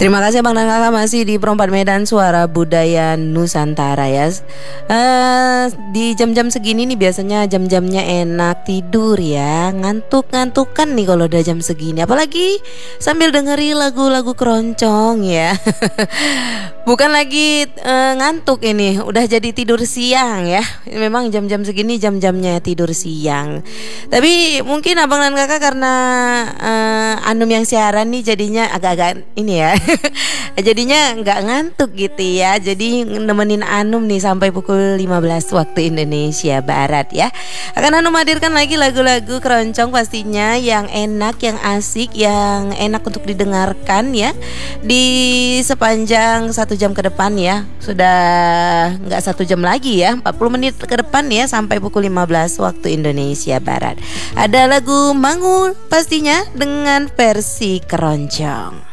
Terima kasih Bang dan Kakak masih di Perempat Medan Suara Budaya Nusantara ya. Di jam-jam segini nih biasanya jam-jamnya enak tidur ya. Ngantuk-ngantukan nih kalau udah jam segini. Apalagi sambil dengerin lagu-lagu keroncong ya. Bukan lagi ngantuk ini, udah jadi tidur siang ya. Memang jam-jam segini jam-jamnya tidur siang. Tapi mungkin Abang dan Kakak karena Anum yang siaran nih jadinya agak-agak ini ya. Jadinya nggak ngantuk gitu ya. Jadi nemenin Anum nih sampai pukul 15 waktu Indonesia Barat ya. Akan Anum hadirkan lagi lagu-lagu keroncong pastinya yang enak, yang asik, yang enak untuk didengarkan ya. Di sepanjang 1 jam ke depan ya. Sudah nggak 1 jam lagi ya, 40 menit ke depan ya, sampai pukul 15 waktu Indonesia Barat. Ada lagu Mangul pastinya dengan versi keroncong.